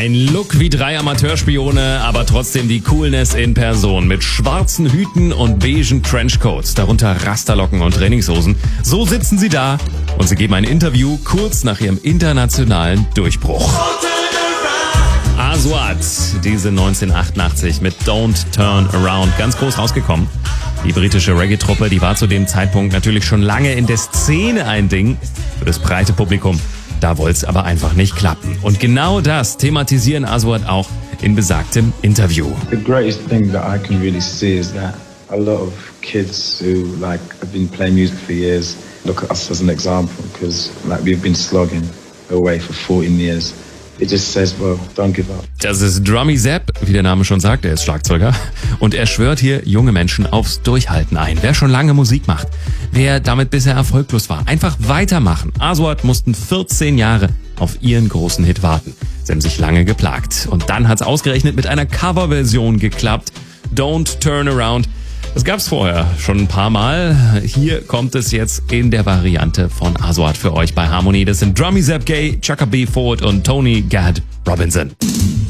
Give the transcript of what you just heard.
Ein Look wie 3 Amateurspione, aber trotzdem die Coolness in Person. Mit schwarzen Hüten und beigen Trenchcoats, darunter Rasterlocken und Trainingshosen. So sitzen sie da und sie geben ein Interview kurz nach ihrem internationalen Durchbruch. Aswad, diese 1988 mit Don't Turn Around, ganz groß rausgekommen. Die britische Reggae-Truppe, die war zu dem Zeitpunkt natürlich schon lange in der Szene ein Ding für das breite Publikum. Da wollte es aber einfach nicht klappen. Und genau das thematisieren Aswad auch in besagtem Interview. The greatest thing that I can really see is that a lot of kids who have been playing music for years look at us as an example because we've been slogging away for 14 years. It just says, well, don't give up. Das ist Drummy Zapp, wie der Name schon sagt, er ist Schlagzeuger. Und er schwört hier junge Menschen aufs Durchhalten ein. Wer schon lange Musik macht, wer damit bisher erfolglos war, einfach weitermachen. Aswad mussten 14 Jahre auf ihren großen Hit warten. Sie haben sich lange geplagt. Und dann hat's ausgerechnet mit einer Coverversion geklappt. Don't Turn Around. Das gab's vorher schon ein paar Mal. Hier kommt es jetzt in der Variante von Aswad für euch bei Harmony. Das sind Drummy Zapp Gay, Chaka B. Ford und Tony Gad Robinson.